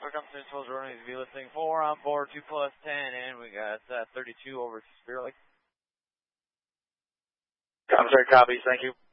for coming to 12 running. Be listening 4 on board, 2 plus 10, and we got 32 over to Spirit Lake. Commissary copies, thank you.